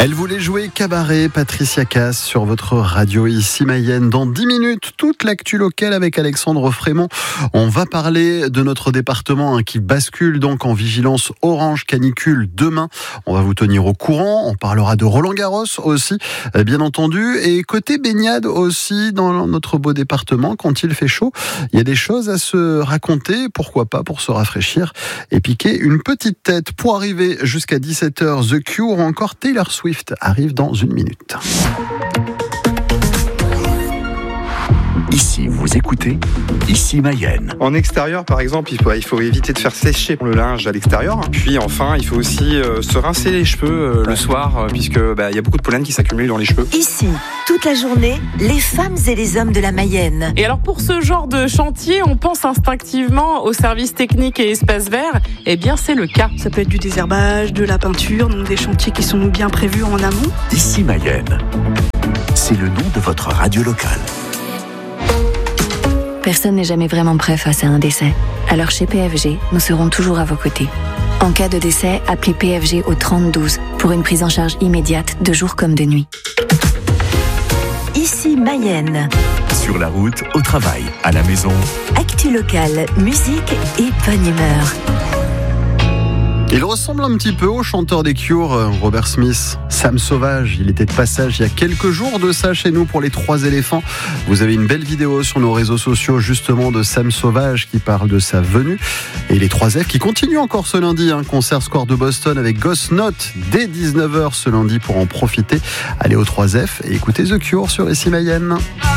Elle voulait jouer cabaret, Patricia Cass, sur votre radio ici Mayenne. Dans 10 minutes, toute l'actu locale avec Alexandre Frémont. On va parler de notre département qui bascule donc en vigilance orange canicule demain. On va vous tenir au courant. On parlera de Roland-Garros aussi, bien entendu. Et côté baignade aussi, dans notre beau département, quand il fait chaud, il y a des choses à se raconter. Pourquoi pas pour se rafraîchir et piquer une petite tête. Pour arriver jusqu'à 17h, The Cure ou encore Taylor Swift arrive dans une minute. Ici, vous écoutez, ici Mayenne. En extérieur, par exemple, il faut éviter de faire sécher le linge à l'extérieur. Puis enfin, il faut aussi se rincer les cheveux le soir, puisque y a beaucoup de pollen qui s'accumule dans les cheveux. Ici, toute la journée, les femmes et les hommes de la Mayenne. Et alors pour ce genre de chantier, on pense instinctivement aux services techniques et espaces verts. Eh bien, c'est le cas. Ça peut être du désherbage, de la peinture, donc des chantiers qui sont bien prévus en amont. Ici Mayenne, c'est le nom de votre radio locale. Personne n'est jamais vraiment prêt face à un décès. Alors chez PFG, nous serons toujours à vos côtés. En cas de décès, appelez PFG au 3012 pour une prise en charge immédiate de jour comme de nuit. Ici Mayenne. Sur la route, au travail, à la maison. Actu locale, musique et bonne humeur. Il ressemble un petit peu au chanteur des Cure, Robert Smith, Sam Sauvage. Il était de passage il y a quelques jours de ça chez nous pour les 3 éléphants. Vous avez une belle vidéo sur nos réseaux sociaux justement de Sam Sauvage qui parle de sa venue. Et les 3F qui continuent encore ce lundi, concert Square de Boston avec Ghost Note dès 19h ce lundi pour en profiter. Allez aux 3F et écoutez The Cure sur Ici Mayenne.